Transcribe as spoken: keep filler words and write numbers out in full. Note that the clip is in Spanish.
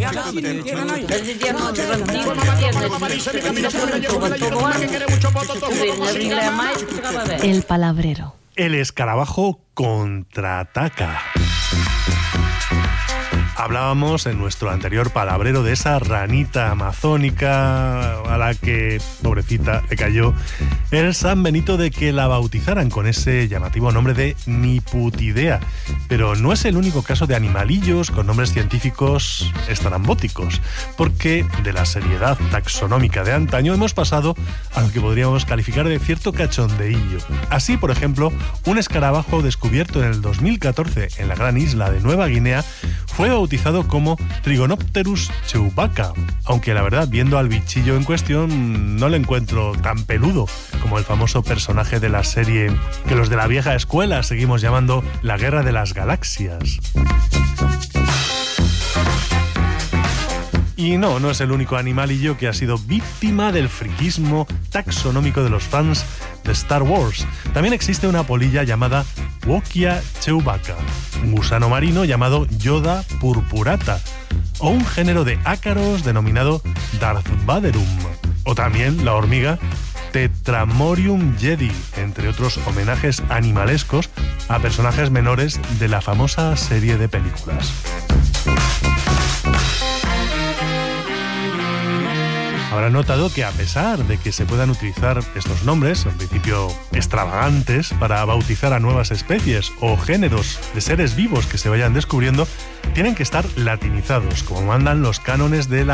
El palabrero. El escarabajo contraataca. Hablábamos en nuestro anterior palabrero de esa ranita amazónica a la que, pobrecita, le cayó el San Benito de que la bautizaran con ese llamativo nombre de niputidea. Pero no es el único caso de animalillos con nombres científicos estrambóticos, porque de la seriedad taxonómica de antaño hemos pasado a lo que podríamos calificar de cierto cachondeillo. Así, por ejemplo, un escarabajo descubierto en el dos mil catorce en la gran isla de Nueva Guinea fue bautizado como Trigonopterus chewbacca, aunque la verdad, viendo al bichillo en cuestión, no le encuentro tan peludo como el famoso personaje de la serie que los de la vieja escuela seguimos llamando La Guerra de las Galaxias. Y no, no es el único animalillo que ha sido víctima del friquismo taxonómico de los fans de Star Wars. También existe una polilla llamada Wokia chewbacca, un gusano marino llamado Yoda purpurata, o un género de ácaros denominado Darth Vaderum, o también la hormiga Tetramorium jedi, entre otros homenajes animalescos a personajes menores de la famosa serie de películas. Habrán notado que a pesar de que se puedan utilizar estos nombres, en principio extravagantes, para bautizar a nuevas especies o géneros de seres vivos que se vayan descubriendo, tienen que estar latinizados, como mandan los cánones de la